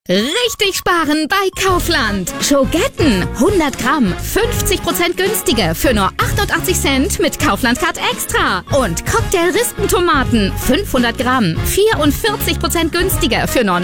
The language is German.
Richtig sparen bei Kaufland. Schogetten 100 Gramm, 50% günstiger für nur 88 Cent mit Kaufland Card Extra. Und Cocktail-Rispentomaten 500 Gramm, 44% günstiger für